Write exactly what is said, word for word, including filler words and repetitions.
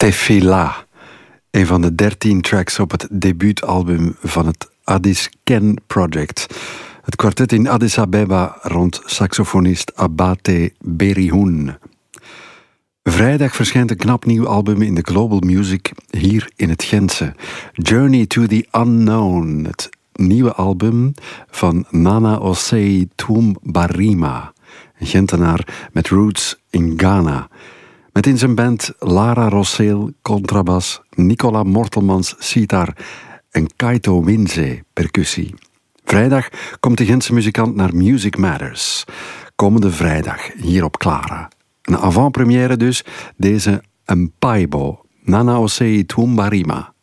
Efila, een van de dertien tracks op het debuutalbum van het Addis Ken Project. Het kwartet in Addis Abeba rond saxofonist Abate Berihun. Vrijdag verschijnt een knap nieuw album in de Global Music hier in het Gentse. Journey to the Unknown, het nieuwe album van Nana Osei Twumbarima, een Gentenaar met roots in Ghana. Met in zijn band Lara Rosseel, contrabas, Nicola Mortelmans, sitar en Kaito Winze, percussie. Vrijdag komt de Gentse muzikant naar Music Matters. Komende vrijdag, hier op Clara. Een avant-première dus, deze Mpaibo, Nana Osei Twumbarima.